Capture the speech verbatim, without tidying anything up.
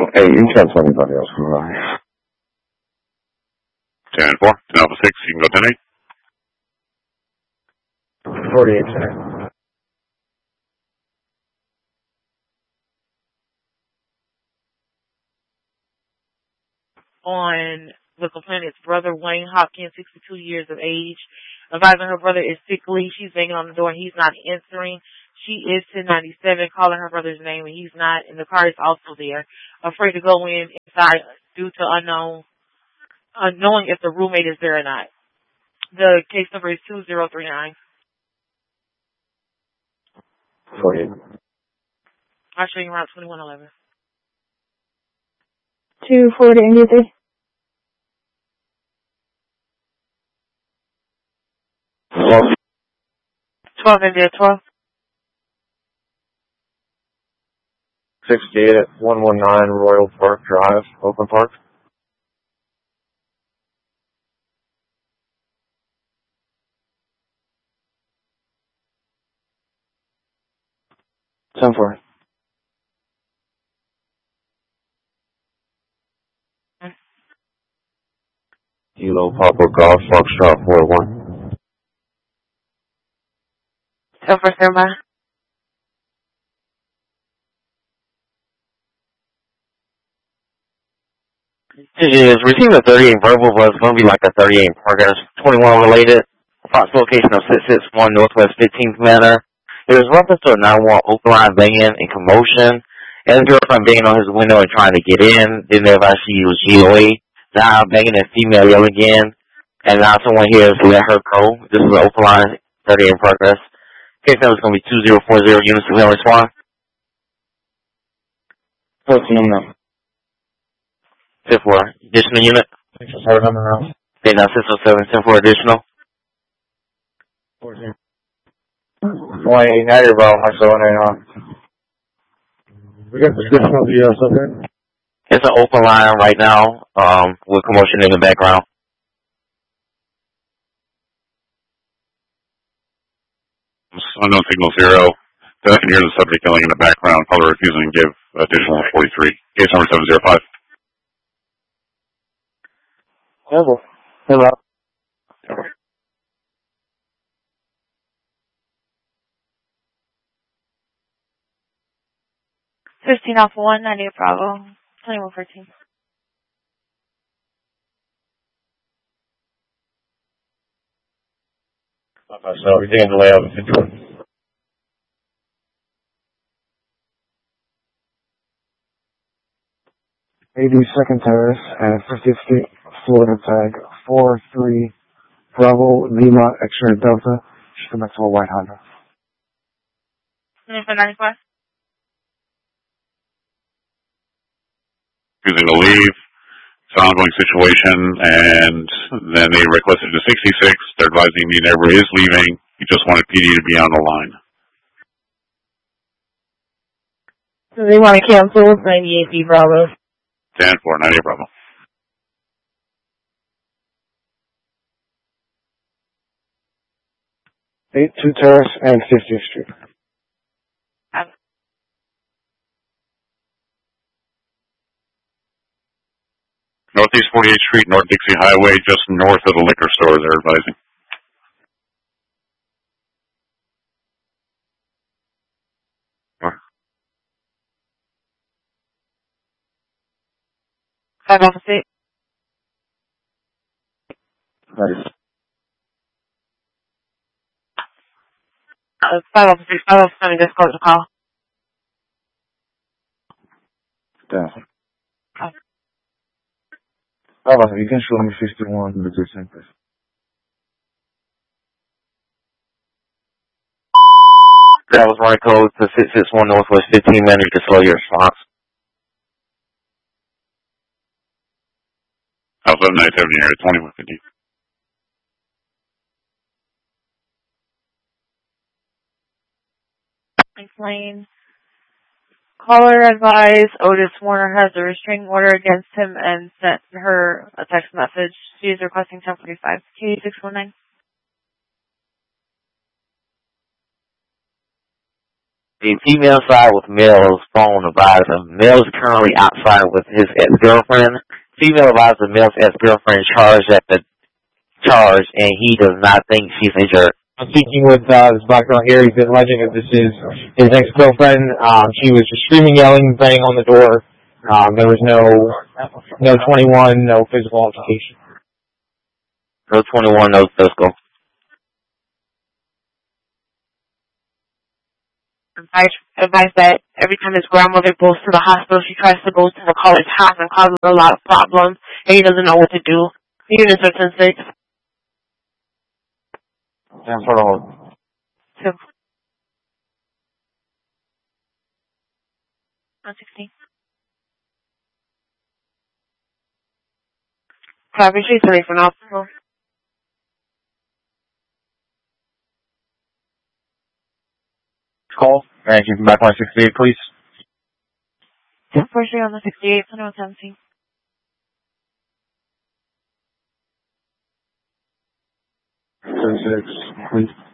Hey, you can't tell anybody else from there. ten four, ten Alpha six, you can go ten eight. forty-eight, sir. On the complainant's brother, Wayne Hopkins, sixty-two years of age, advising her brother is sickly. She's banging on the door and he's not answering. She is ten ninety-seven, calling her brother's name and he's not, and the car is also there. Afraid to go in inside due to unknown, unknowing if the roommate is there or not. The case number is two zero three nine. forty-eight. I'll show you around twenty-one eleven. two forty India three. twelve. twelve India twelve. sixty-eight at one one nine Royal Park Drive, Oakland Park. ten four. Kilo Papa Golf Foxtrot four one. ten four standby. Is receiving a thirty-eight verbal was going to be like a thirty-eight progress, twenty-one related. Fox location of six six one Northwest fifteenth Manor. It was reference to a nine one open line banging and commotion. And his girlfriend banging on his window and trying to get in. Didn't know if she was G O A. Now banging and female yell again. And now someone here has let her go. This is an open line, thirty-eight in progress. Case number is going to be two zero four zero units to respond. fourteen number. ten four. Additional unit. Sorry, number around. Okay, now six oh seven, ten four additional. fourteen. twenty-eight, now you're about my seven eight on. We got the description of the uh, subject. It's an open line right now, um, with commotion in the background. Unknown signal zero. Then I can hear the subject yelling in the background, caller refusing to give additional forty-three. Case number seven zero five. Hello. Hello. fifteen Alpha one, ninety-eight Bravo, twenty-one fourteen. So we're taking the layout of fifty-one. eighty-second Terrace and fiftieth Street, Florida tag four three Bravo Lima X-ray Delta. Should come back to a white Honda. ninety-five. Refusing to leave. It's an ongoing situation, and then they requested to sixty-six. They're advising the neighbor is leaving. He just wanted P D to be on the line. So they want to cancel ninety-eight B Bravo. ten four, ninety-eight Bravo. eighty-two Terrace and fiftieth Street. Northeast forty-eighth Street, North Dixie Highway, just north of the liquor store, they're advising. Five Alpha six. Nice. Uh, five Alpha six, five Alpha seven, just close the call. Down. Oh. Oh, you can show me fifty-one with the same place. That was running code to six six one Northwest fifteen Manor. You can slow your response. Alpha nine seventy here, twenty-one fifty. Lane. Caller advised Otis Warner has a restraining order against him and sent her a text message. She is requesting ten forty-five. K six one nine. The female side with male's phone advisor. Male is currently outside with his ex-girlfriend. Female advisor male's ex-girlfriend charged at the charge, and he does not think she's injured. I'm speaking with uh, this black girl here. He's been alleging that this is his ex-girlfriend. Um, she was just screaming, yelling, banging on the door. Um, there was no no twenty-one, no physical altercation. No twenty-one, no physical. Advice, advice that every time his grandmother goes to the hospital, she tries to go to the college house and causes a lot of problems, and he doesn't know what to do. Units are ten six. And for all. So, one sixteen. Copy, she's ready for now. Call. Thank you. Back line sixty-eight, please. First on the sixty-eight, one seventeen. thirty-six, please.